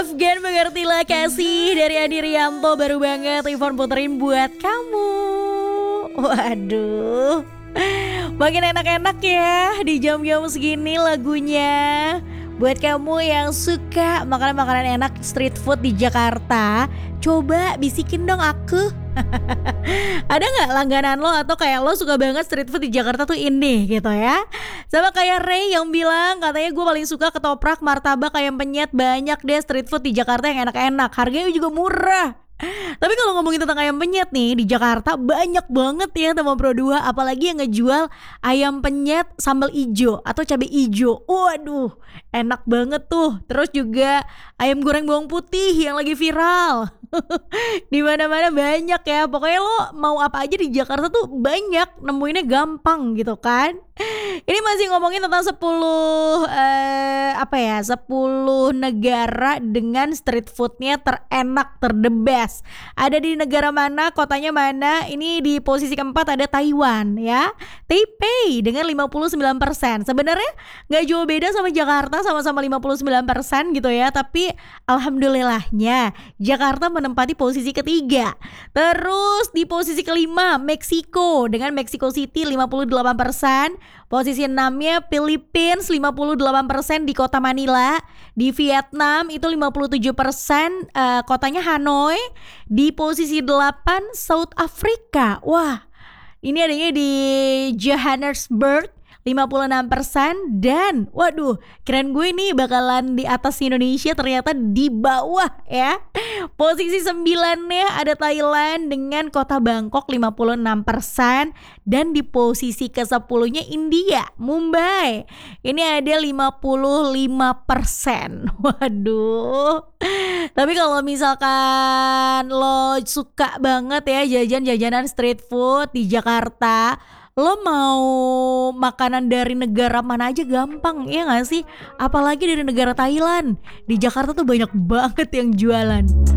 Afgan mengertilah kasih dari Adi Rianto. Baru banget Ivon puterin buat kamu. Waduh, makin enak-enak ya di jam-jam segini lagunya. Buat kamu yang suka makanan-makanan enak street food di Jakarta, coba bisikin dong aku. Ada nggak langganan lo atau kayak lo suka banget street food di Jakarta tuh ini gitu ya? Sama kayak Ray yang bilang katanya gue paling suka ketoprak, martabak, ayam penyet. Banyak deh street food di Jakarta yang enak-enak, harganya juga murah. Tapi kalau ngomongin tentang ayam penyet nih, di Jakarta banyak banget ya Tema Pro 2, apalagi yang ngejual ayam penyet sambal ijo atau cabai ijo. Waduh, enak banget tuh. Terus juga ayam goreng bawang putih yang lagi viral. Di mana-mana banyak ya. Pokoknya lo mau apa aja di Jakarta tuh banyak, nemuinnya gampang gitu kan. Ini masih ngomongin tentang 10 10 negara dengan street foodnya terenak, the best. Ada di negara mana, kotanya mana? Ini di posisi keempat ada Taiwan ya. Taipei dengan 59%. Sebenarnya nggak jauh beda sama Jakarta, sama-sama 59% gitu ya. Tapi alhamdulillahnya Jakarta menempati posisi ketiga. Terus di posisi kelima Meksiko dengan Mexico City 58%. Posisi 6-nya Philippines 58% di kota Manila. Di Vietnam itu 57%, kotanya Hanoi. Di posisi 8 South Africa. Wah, ini adanya di Johannesburg 56%. Dan waduh, keren gue nih bakalan di atas Indonesia, ternyata di bawah ya. Posisi 9-nya ada Thailand dengan kota Bangkok 56%. Dan di posisi ke-10-nya India, Mumbai. Ini ada 55%. Waduh. Tapi kalau misalkan lo suka banget ya jajan-jajanan street food di Jakarta, lo mau makanan dari negara mana aja gampang, ya gak sih? Apalagi dari negara Thailand. Di Jakarta tuh banyak banget yang jualan.